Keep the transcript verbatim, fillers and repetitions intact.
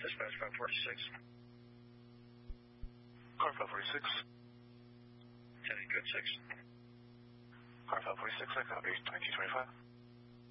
Dispatch five forty-six. Car five forty-six. ten eight, good six. Car five forty-six, I copy, twenty-two twenty-five.